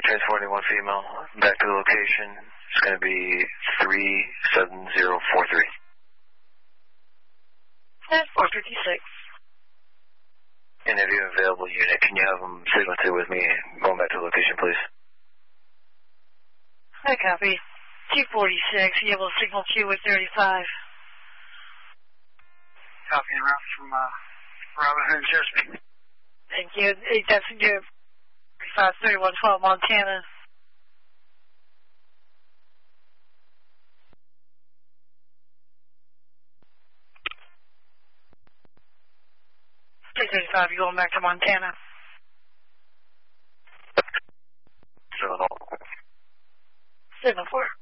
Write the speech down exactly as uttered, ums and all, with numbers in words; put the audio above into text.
transporting one female back to the location. It's going to be three seven zero four three. At four fifty-six. And if you have an available unit, can you have them signal two with me going back to the location, please? I copy. two forty-six, you able to signal two with thirty-five. Copy en route from uh, Robin Hood, Chesapeake. Thank you. eight Dustin Deer, five thirty-one twelve, Montana. six thirty-five, you going back to Montana? So, Signal four.